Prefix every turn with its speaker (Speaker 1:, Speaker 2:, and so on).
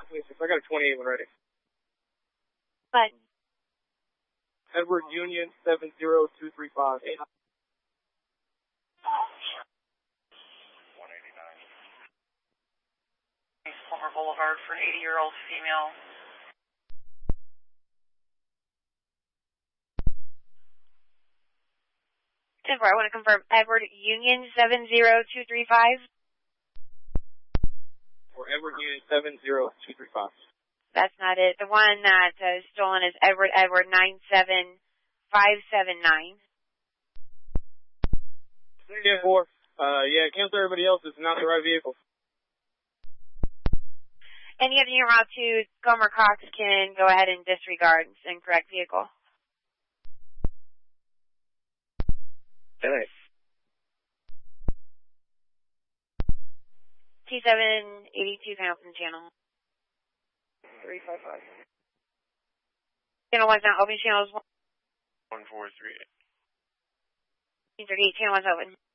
Speaker 1: 26. I got a 28 one ready.
Speaker 2: But
Speaker 1: Edward Union 70235.
Speaker 3: 189. Plummer Boulevard for an 80-year-old female.
Speaker 2: I want to confirm Edward Union 70235.
Speaker 1: Or Edward Union 70235.
Speaker 2: That's not it. The one that is stolen is Edward 97579.
Speaker 1: Yeah, 4. Yeah, cancel everybody else. It's not the right vehicle.
Speaker 2: Any of you en route to Gomer Cox can go ahead and disregard this incorrect vehicle.
Speaker 1: Tonight.
Speaker 2: T782 Hamilton Channel.
Speaker 1: 355.
Speaker 2: Channel 1's not open. Channel
Speaker 4: 1438.
Speaker 2: 138. Channel 1's open.